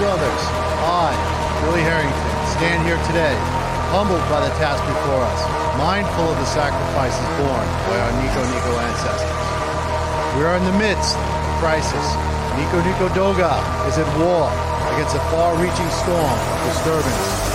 brothers, I, Billy Harrington, stand here today, humbled by the task before us, mindful of the sacrifices borne by our Nico ancestors. We are in the midst of a crisis. Nico Doga is at war against a far-reaching storm of disturbance